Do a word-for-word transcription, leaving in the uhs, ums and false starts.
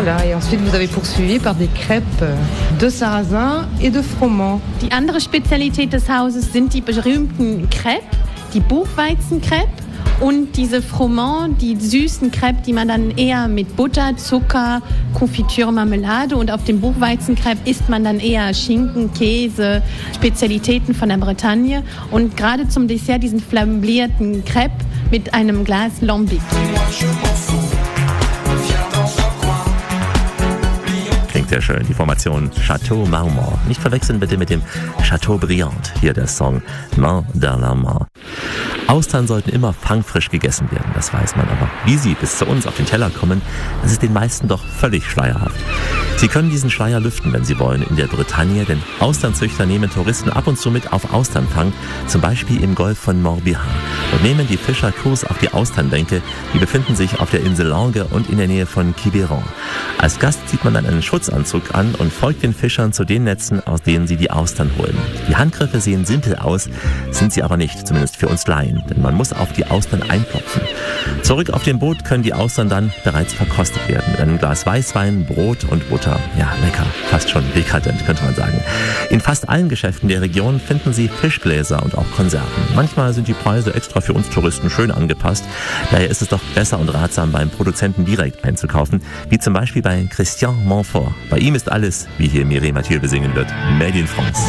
Voilà, et ensuite vous avez poursuivi par des crêpes de Sarrasin et de Froment. Die andere Spezialität des Hauses sind die berühmten Crêpes, die Buchweizencrêpes und diese Froment, die süßen Crêpes, die man dann eher mit Butter, Zucker, Konfitüre, Marmelade, und auf dem Buchweizencrêpe isst man dann eher Schinken, Käse, Spezialitäten von der Bretagne und gerade zum Dessert diesen flambierten Crêpe mit einem Glas Lambic. Klingt sehr schön, die Formation Chateau Marmont. Nicht verwechseln bitte mit dem Chateaubriand, hier der Song Main dans la Main. Austern sollten immer fangfrisch gegessen werden, das weiß man, aber wie sie bis zu uns auf den Teller kommen, das ist den meisten doch völlig schleierhaft. Sie können diesen Schleier lüften, wenn Sie wollen, in der Bretagne, denn Austernzüchter nehmen Touristen ab und zu mit auf Austernfang, zum Beispiel im Golf von Morbihan, und nehmen die Fischer Kurs auf die Austernbänke, die befinden sich auf der Insel Langue und in der Nähe von Quiberon. Als Gast zieht man dann einen Schutzanzug an und folgt den Fischern zu den Netzen, aus denen sie die Austern holen. Die Handgriffe sehen simpel aus, sind sie aber nicht, zumindest für uns Laien, denn man muss auf die Austern einklopfen. Zurück auf dem Boot können die Austern dann bereits verkostet werden, mit einem Glas Weißwein, Brot und Butter. Ja, lecker, fast schon dekadent, könnte man sagen. In fast allen Geschäften der Region finden Sie Fischgläser und auch Konserven. Manchmal sind die Preise extra für uns Touristen schön angepasst, daher ist es doch besser und ratsam, beim Produzenten direkt einzukaufen, wie zum Beispiel bei Christian Montfort. Bei ihm ist alles, wie hier Mireille Mathieu besingen wird, Made in France.